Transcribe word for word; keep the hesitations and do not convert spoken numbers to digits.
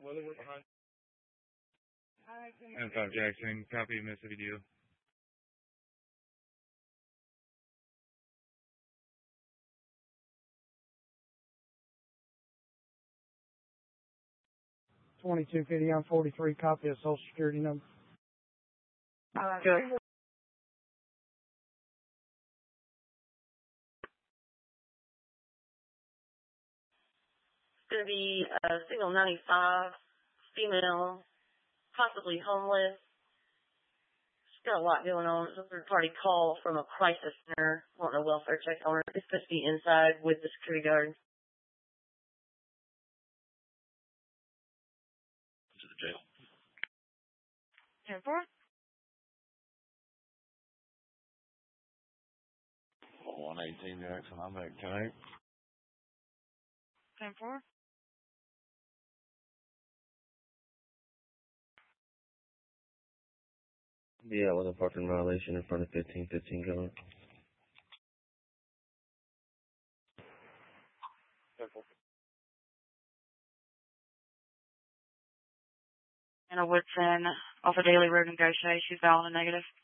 M five Jackson, copy Mississippi deal. twenty-two fifty on forty-three, copy of social security number. Uh, good. It's going to be a single ninety-five, female, possibly homeless. She's got a lot going on. It's a third-party call from a crisis center wanting a welfare check on her. It's supposed to be inside with the security guard. To the jail. ten four? one eighteen Jackson, I'm at ten eight. ten four? Yeah, with a parking violation in front of fifteen fifteen going. And a Woodson off a daily road negotiation, found a negative.